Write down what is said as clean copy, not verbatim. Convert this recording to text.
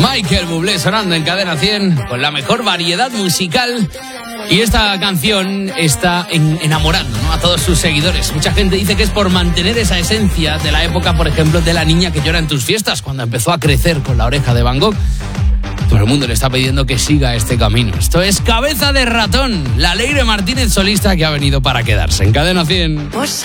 Michael Bublé sonando en Cadena 100 con la mejor variedad musical. Y esta canción está enamorando, ¿no?, a todos sus seguidores. Mucha gente dice que es por mantener esa esencia de la época, por ejemplo, de la niña que llora en tus fiestas, cuando empezó a crecer con La Oreja de Van Gogh. Todo el mundo le está pidiendo que siga este camino. Esto es Cabeza de Ratón, la Leire Martínez solista que ha venido para quedarse en Cadena 100.